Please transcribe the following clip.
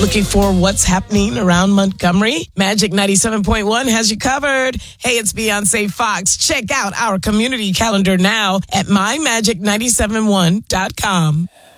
Looking for what's happening around Montgomery? Magic 97.1 has you covered. Hey, it's Beyonce Fox. Check out our community calendar now at mymagic971.com.